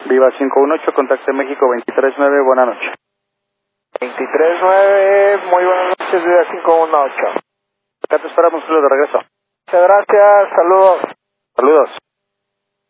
Viva 518, contacte México 239, buenas noches. 239, muy buenas noches, Viva 518. Acá te esperamos, de regreso. Muchas gracias, saludos.